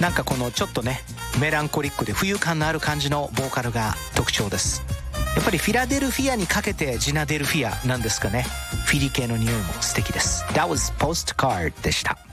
なんかこのちょっとねメランコリックで浮遊感のある感じのボーカルが特徴です。やっぱりフィラデルフィアにかけてジナデルフィアなんですかね。フィリ系の匂いも素敵です。That was Postcard でした。